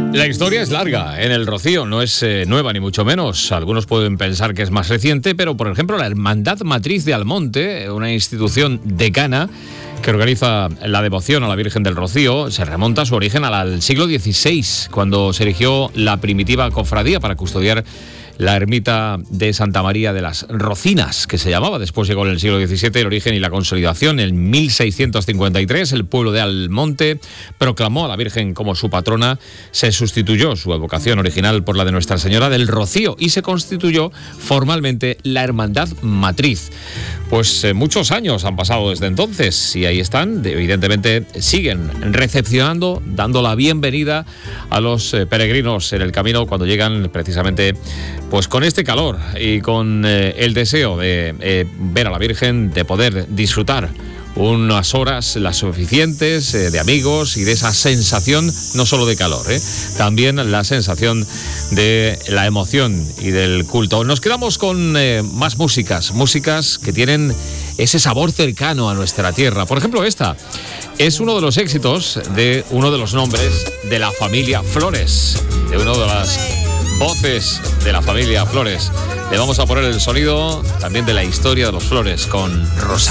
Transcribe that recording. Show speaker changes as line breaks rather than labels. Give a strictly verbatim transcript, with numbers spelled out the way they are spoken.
La historia es larga en el Rocío, no es eh, nueva ni mucho menos. Algunos pueden pensar que es más reciente, pero por ejemplo la Hermandad Matriz de Almonte, una institución decana que organiza la devoción a la Virgen del Rocío, se remonta a su origen al siglo dieciséis, cuando se erigió la primitiva cofradía para custodiar la ermita de Santa María de las Rocinas, que se llamaba. Después llegó en el siglo diecisiete el origen y la consolidación. En mil seiscientos cincuenta y tres el pueblo de Almonte proclamó a la Virgen como su patrona, se sustituyó su advocación original por la de Nuestra Señora del Rocío y se constituyó formalmente la Hermandad Matriz. Pues eh, muchos años han pasado desde entonces y ahí están, evidentemente siguen recepcionando, dando la bienvenida a los eh, peregrinos en el camino cuando llegan precisamente pues con este calor y con eh, el deseo de eh, ver a la Virgen, de poder disfrutar unas horas las suficientes eh, de amigos y de esa sensación no solo de calor, eh, también la sensación de la emoción y del culto. Nos quedamos con eh, más músicas, músicas que tienen ese sabor cercano a nuestra tierra. Por ejemplo, esta es uno de los éxitos de uno de los nombres de la familia Flores, de una de las voces de la familia Flores. Le vamos a poner el sonido también de la historia de los Flores con Rosario.